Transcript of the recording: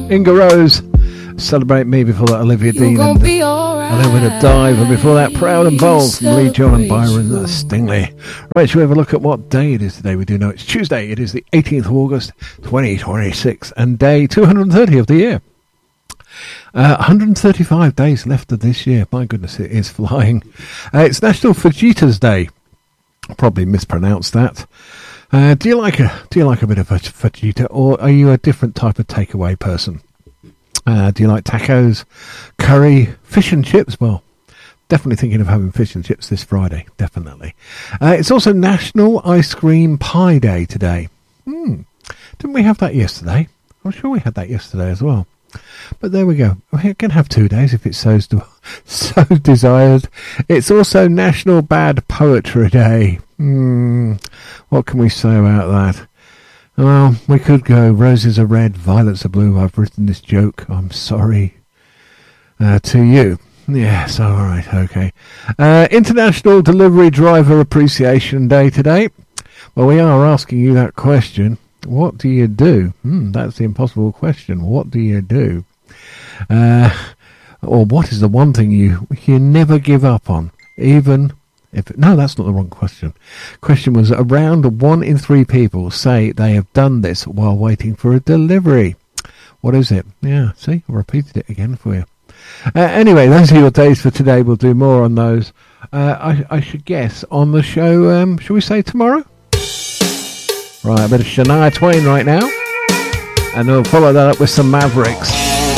Inga Rose, Celebrate Me. Before that, Olivia Dean and A Little Bit of Dive. And before that, Proud and Bold from Lee John and Byron Stingley. Right, shall we have a look at what day it is today? We do know it's Tuesday. It is the 18th of August, 2026, and day 230 of the year. 135 days left of this year. My goodness, it is flying. It's National Fajitas Day. Probably mispronounced that. Do you like a bit of a fajita, or are you a different type of takeaway person? Do you like tacos, curry, fish and chips? Well, definitely thinking of having fish and chips this Friday. Definitely. It's also National Ice Cream Pie Day today. Didn't we have that yesterday? I'm sure we had that yesterday as well. But there we go. We can have 2 days if it's so desired. It's also National Bad Poetry Day. What can we say about that? Well, we could go roses are red, violets are blue. I've written this joke. I'm sorry. To you. Yes, all right, okay. International Delivery Driver Appreciation Day today. Well, we are asking you that question. What do you do? That's the impossible question. What do you do? Or what is the one thing you never give up on? Even if... No, that's not the wrong question. Question was, around 1 in 3 people say they have done this while waiting for a delivery. What is it? Yeah, see, I repeated it again for you. Anyway, those are your days for today. We'll do more on those. I should guess on the show, shall we say tomorrow? Right, a bit of Shania Twain right now. And we'll follow that up with some Mavericks.